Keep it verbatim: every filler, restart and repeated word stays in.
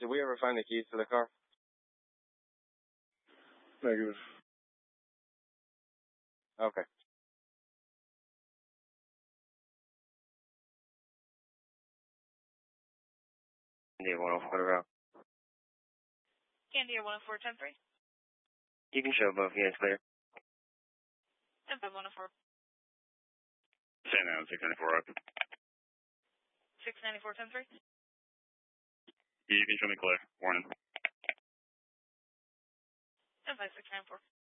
Did we ever find the keys to the car? Negative. Okay. Candia one oh four to route. Candia one oh four, ten three. You can show both units clear. ten five one oh four. San Diego six ninety-four up. six ninety-four, ten three. You can show me clear. Warning. ten five six nine four.